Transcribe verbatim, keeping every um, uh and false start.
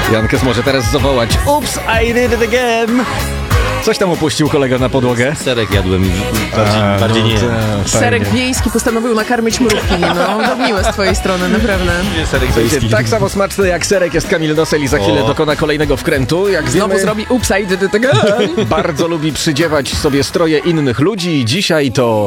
Jankes może teraz zawołać: Oops, I did it again! Coś tam opuścił kolega na podłogę. Serek jadłem i bardziej, A, bardziej no nie. to, Serek fajnie. wiejski postanowił nakarmić mrówki. No, to miłe z twojej strony, naprawdę. Serek wiejski. Tak samo smaczny jak serek jest Kamil Nosel i za chwilę O. dokona kolejnego wkrętu. Jak Znowu wiemy, zrobi upside, ty, ty, ty, ty. bardzo lubi przydziewać sobie stroje innych ludzi i dzisiaj to